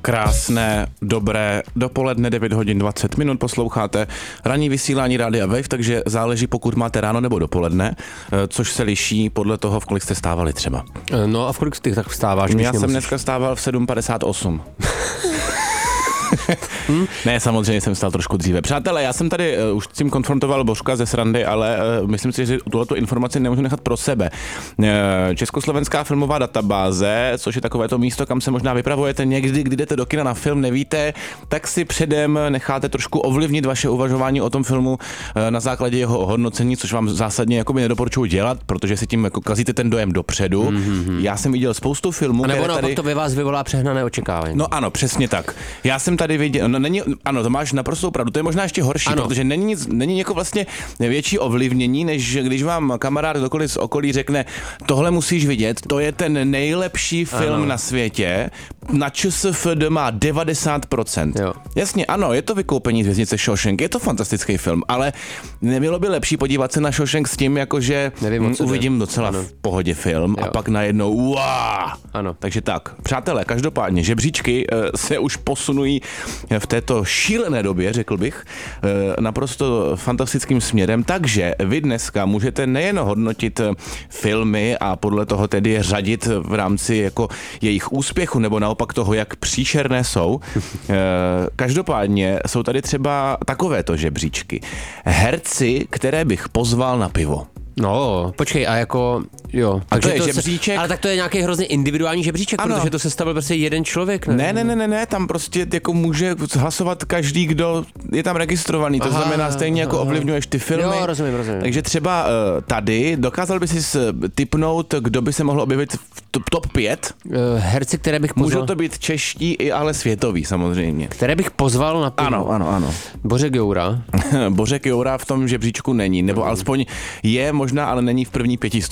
Krásné, dobré dopoledne, 9 hodin 20 minut, posloucháte ranní vysílání Rádia Wave, takže záleží, pokud máte ráno nebo dopoledne, což se liší podle toho, v kolik jste stávali třeba. No a v kolik ty tak vstáváš? Já jsem dneska stával v 7:58. Ne, samozřejmě jsem stál trošku dříve. Přátelé, já jsem tady už s tím konfrontoval Božka ze srandy, ale myslím si, že tuhleto informaci nemůžu nechat pro sebe. Československá filmová databáze, což je takovéto místo, kam se možná vypravujete někdy, kdy jdete do kina na film, nevíte, tak si předem necháte trošku ovlivnit vaše uvažování o tom filmu na základě jeho hodnocení, což vám zásadně jakoby nedoporučuji dělat, protože si tím jako kazíte ten dojem dopředu. Mm-hmm. Já jsem viděl spoustu filmů, a nebo které naopak tady... to ve vás vyvolá přehnané očekávání. No ano, přesně tak. Já jsem tady viděl, ano, to máš naprostou pravdu, to je možná ještě horší, ano. Protože není jako vlastně větší ovlivnění, než když vám kamarád kdokoliv z okolí řekne, tohle musíš vidět, to je ten nejlepší film na světě, na ČSFD má 90%. Jo. Jasně, ano, je to Vykoupení z věznice Shawshank, je to fantastický film, ale nebylo by lepší podívat se na Shawshank s tím, jakože uvidím docela v pohodě film a pak najednou wow! Ano. Takže tak, přátelé, každopádně žebříčky se už posunují v této šílené době, řekl bych, naprosto fantastickým směrem, takže vy dneska můžete nejen hodnotit filmy a podle toho tedy je řadit v rámci jako jejich úspěchu nebo naopak toho, jak příšerné jsou. Každopádně jsou tady třeba takovéto žebříčky. Herci, které bych pozval na pivo. No, počkej, a jako, jo. A to je žebříček. Ale tak to je nějaký hrozně individuální žebříček, ano. Protože to sestavil prostě jeden člověk, ne? Ne, tam prostě jako může hlasovat každý, kdo je tam registrovaný, to znamená stejně jako ovlivňuješ ty filmy. Jo, rozumím. Takže třeba tady dokázal by si tipnout, kdo by se mohl objevit v top 5? Herci, které bych pozval. Můžou to být čeští i ale světoví samozřejmě. Které bych pozval na pivo. Ano. Bořek Joura. Bořek Joura v tom žebříčku není, nebo alespoň je možná, ale není v první 500.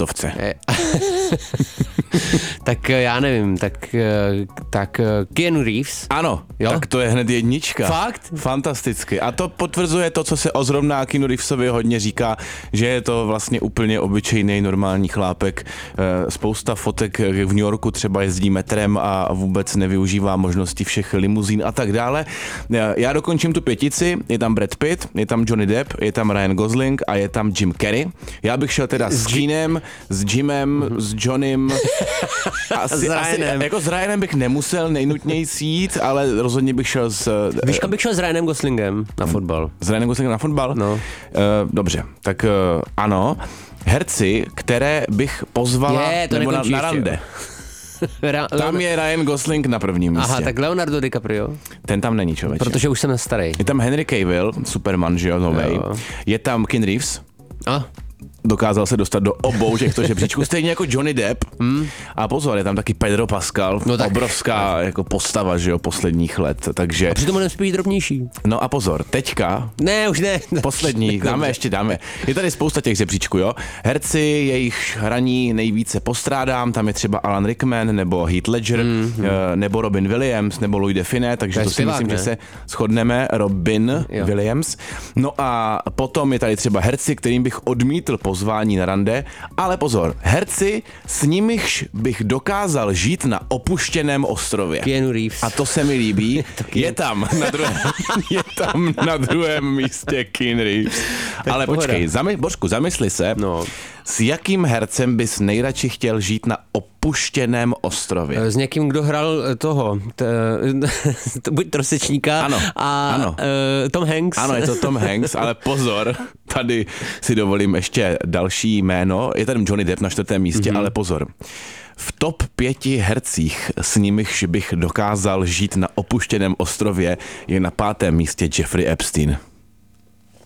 Tak já nevím, tak Keanu Reeves. Ano, jo? Tak to je hned jednička. Fakt? Fantasticky. A to potvrzuje to, co se o zrovna Keanu Reevesovi hodně říká, že je to vlastně úplně obyčejný normální chlápek. Spousta fotek v New Yorku třeba jezdí metrem a vůbec nevyužívá možnosti všech limuzín a tak dále. Já dokončím tu pětici, je tam Brad Pitt, je tam Johnny Depp, je tam Ryan Gosling a je tam Jim Carrey. Já bych šel teda s Jeanem, s Jimem, s Johnem. Asi jako s Ryanem bych nemusel nejnutněji jít, ale rozhodně bych šel s... Víš, kam bych šel s Ryanem Goslingem na fotbal? S Ryanem Goslingem na fotbal? No. Dobře, tak ano. Herci, které bych pozvala nebo na rande. Tam je Ryan Gosling na prvním místě. Aha, tak Leonardo DiCaprio. Ten tam není, člověče. Protože už jsem starý. Je tam Henry Cavill, Superman, že jo, novej. Jo. Je tam Keanu Reeves. Dokázal se dostat do obou těchto žebříčků, stejně jako Johnny Depp. A pozor, je tam taky Pedro Pascal, obrovská jako postava, že jo, posledních let, takže... A přitom on spíš drobnější. No a pozor, teďka... Ne, už ne. Poslední, dáme. Je tady spousta těch žebříčků, jo. Herci, jejich hraní nejvíce postrádám, tam je třeba Alan Rickman, nebo Heath Ledger, nebo Robin Williams, nebo Louis Define, takže to si myslím, že se shodneme. Robin Williams. No a potom je tady třeba herci, kterým bych odmítl pozvání na rande, ale pozor, herci, s nimiž bych dokázal žít na opuštěném ostrově. Keanu Reeves. A to se mi líbí. Je tam na druhém místě Keanu Reeves. Ale počkej, Božku, zamysli se, s jakým hercem bys nejradši chtěl žít na opuštěném ostrově? S někým, kdo hrál buď Trosečníka a Tom Hanks. Ano, je to Tom Hanks, ale pozor, tady si dovolím ještě další jméno. Je tady Johnny Depp na 4. místě, ale pozor. V top 5 hercích, s nimiž bych dokázal žít na opuštěném ostrově, je na 5. místě Jeffrey Epstein.